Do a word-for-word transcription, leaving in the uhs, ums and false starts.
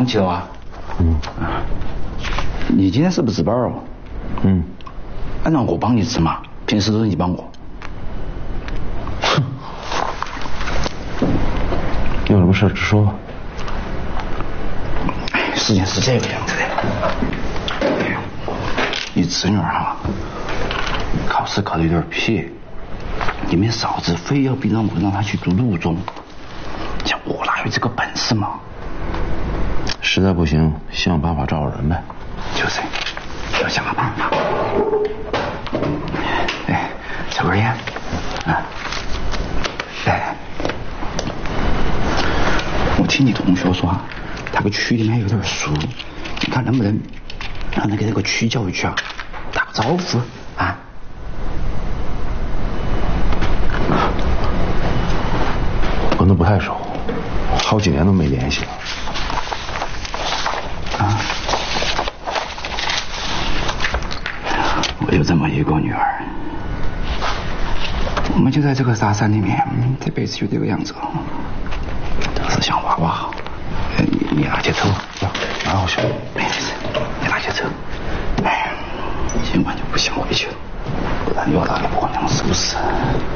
忘记了啊？嗯。啊，你今天是不是值班哦？ 嗯。 按照我帮你值嘛，平时都是你帮我。 哼。有什么事直说吧。 哎，事情是这个样子的。你侄女哈，考试考得有点撇，你们嫂子非要逼着我让她去读陆中，像我哪有这个本事嘛？ 实在不行，想办法找找人呗。 就是，要想个办法。哎，抽根烟，啊，哎，我听你同学说，他个区里面有点熟，你看能不能让他给那个区教育局啊打个招呼啊？ 我那不太熟，好几年都没联系了。 啊，我有这么一个女儿，我们就在这个大山里面，这辈子就这个样子，都是想娃娃好。你你拿去抽， 哪好笑？ 没事，你拿去抽。哎，今晚就不想回去了，不然又到了婆娘是不是？